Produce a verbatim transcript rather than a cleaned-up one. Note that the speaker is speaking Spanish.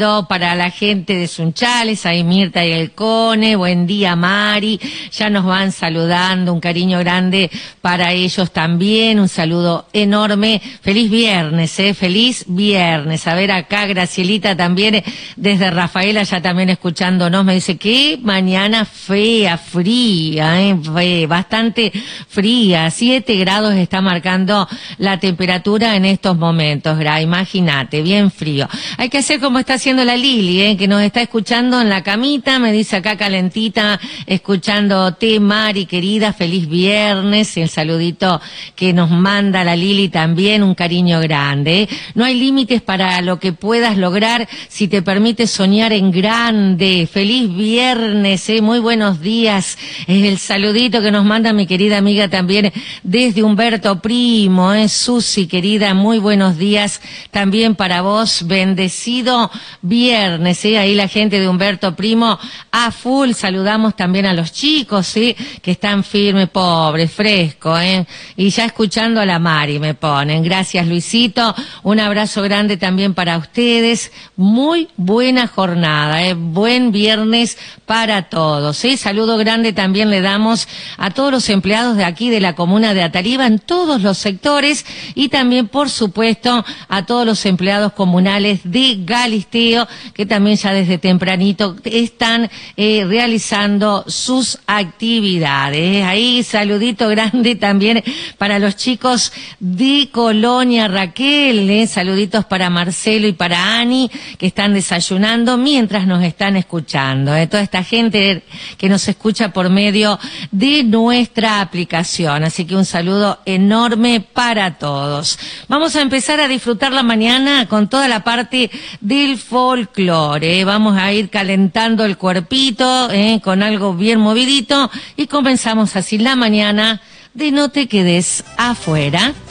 Para la gente de Sunchales, ahí Mirta y el Cone, buen día Mari, ya nos van saludando, un cariño grande para ellos también, un saludo enorme, feliz viernes, eh, feliz viernes, a ver acá Gracielita también, desde Rafaela ya también escuchándonos, me dice que mañana fea, fría, eh, fe, bastante fría, siete grados está marcando la temperatura en estos momentos, Gra, imagínate, bien frío, hay que hacer como está haciendo la Lili, eh, que nos está escuchando en la camita, me dice acá calentita, escuchándote, Mari, querida, feliz viernes, el saludito que nos manda la Lili también, un cariño grande. Eh. No hay límites para lo que puedas lograr si te permite soñar en grande. Feliz viernes, eh, muy buenos días. Es el saludito que nos manda mi querida amiga también desde Humberto Primo, eh, Susi, querida, muy buenos días también para vos, bendecido viernes, ¿sí? Ahí la gente de Humberto Primo a full, saludamos también a los chicos, ¿sí? Que están firmes, pobres, frescos, ¿eh? Y ya escuchando a la Mari me ponen, gracias Luisito, un abrazo grande también para ustedes, muy buena jornada, ¿eh? Buen viernes para todos, ¿sí? Saludo grande también le damos a todos los empleados de aquí de la comuna de Ataliba en todos los sectores y también por supuesto a todos los empleados comunales de Galisteo que también ya desde tempranito están eh, realizando sus actividades. Ahí saludito grande también para los chicos de Colonia Raquel, eh, saluditos para Marcelo y para Ani que están desayunando mientras nos están escuchando. Eh, toda esta gente que nos escucha por medio de nuestra aplicación. Así que un saludo enorme para todos. Vamos a empezar a disfrutar la mañana con toda la parte del folclore, eh. Vamos a ir calentando el cuerpito eh, con algo bien movidito y comenzamos así la mañana de No te quedes afuera.